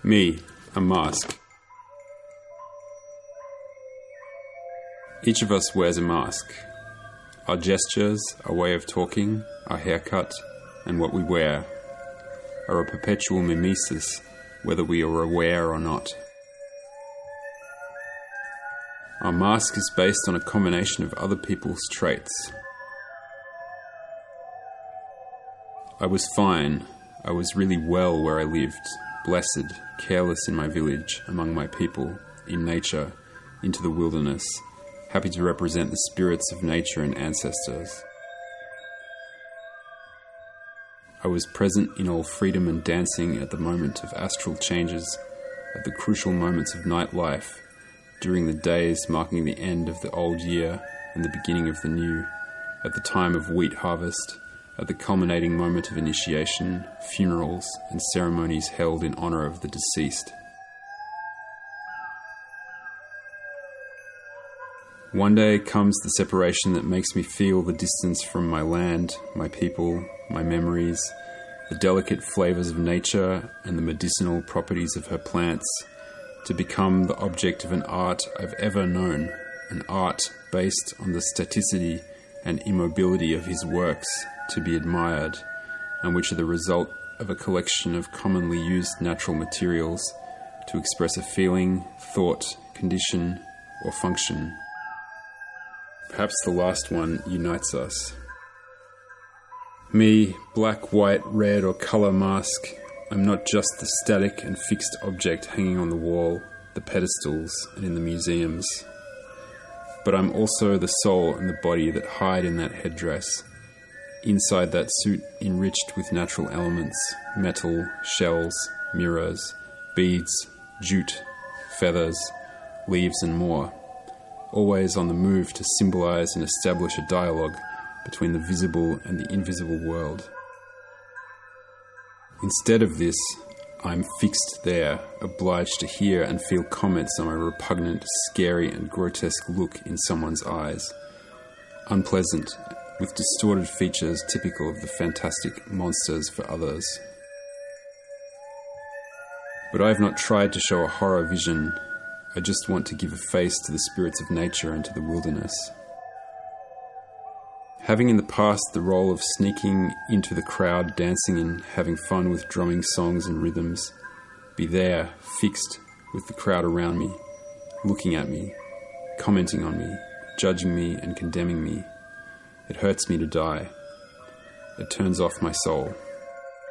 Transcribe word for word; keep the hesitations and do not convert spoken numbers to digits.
Me, a mask. Each of us wears a mask. Our gestures, our way of talking, our haircut, and what we wear are a perpetual mimesis, whether we are aware or not. Our mask is based on a combination of other people's traits. I was fine. I was really well where I lived, blessed, careless in my village, among my people, in nature, into the wilderness, happy to represent the spirits of nature and ancestors. I was present in all freedom and dancing at the moment of astral changes, at the crucial moments of nightlife, during the days marking the end of the old year and the beginning of the new, at the time of wheat harvest, at the culminating moment of initiation, funerals, and ceremonies held in honor of the deceased. One day comes the separation that makes me feel the distance from my land, my people, my memories, the delicate flavors of nature and the medicinal properties of her plants, to become the object of an art I've ever known, an art based on the staticity and immobility of his works, to be admired, and which are the result of a collection of commonly used natural materials to express a feeling, thought, condition, or function. Perhaps the last one unites us. Me, black, white, red, or colour mask, I'm not just the static and fixed object hanging on the wall, the pedestals, and in the museums, but I'm also the soul and the body that hide in that headdress, inside that suit enriched with natural elements, metal, shells, mirrors, beads, jute, feathers, leaves and more, always on the move to symbolize and establish a dialogue between the visible and the invisible world. Instead of this, I'm fixed there, obliged to hear and feel comments on my repugnant, scary and grotesque look in someone's eyes, unpleasant, with distorted features typical of the fantastic monsters for others. But I have not tried to show a horror vision. I just want to give a face to the spirits of nature and to the wilderness. Having in the past the role of sneaking into the crowd, dancing and having fun with drumming songs and rhythms, be there, fixed, with the crowd around me, looking at me, commenting on me, judging me and condemning me. It hurts me to die. It turns off my soul.